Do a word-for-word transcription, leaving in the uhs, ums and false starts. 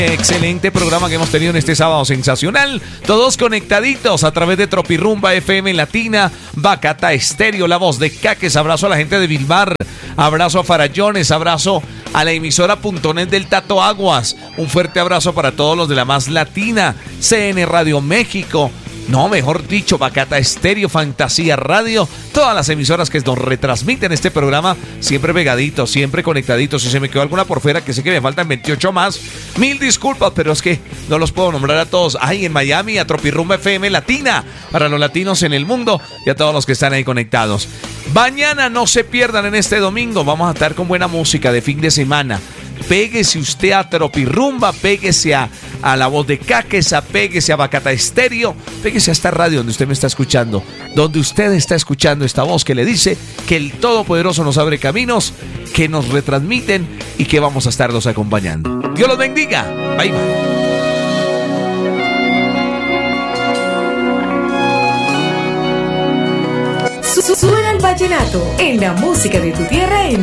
Excelente programa que hemos tenido en este sábado sensacional. Todos conectaditos a través de Tropirrumba F M Latina, Bacata Estéreo, la voz de Caques. Abrazo a la gente de Bilbar, abrazo a Farallones, abrazo a la emisora punto net del Tato Aguas. Un fuerte abrazo para todos los de la Más Latina, C N Radio México. No, mejor dicho, Bacata Estéreo, Fantasía Radio, todas las emisoras que nos retransmiten este programa, siempre pegaditos, siempre conectaditos. Si se me quedó alguna por fuera, que sé que me faltan veintiocho más, mil disculpas, pero es que no los puedo nombrar a todos. Ahí en Miami, a Tropirrumba F M Latina, para los latinos en el mundo y a todos los que están ahí conectados. Mañana no se pierdan en este domingo, vamos a estar con buena música de fin de semana. Péguese usted a Tropirrumba, péguese a, a la voz de Caques, péguese a Bacata Estéreo, péguese a esta radio donde usted me está escuchando, donde usted está escuchando esta voz que le dice que el Todopoderoso nos abre caminos, que nos retransmiten y que vamos a estarlos acompañando. Dios los bendiga. Bye, bye. Suena el vallenato en la música de tu tierra en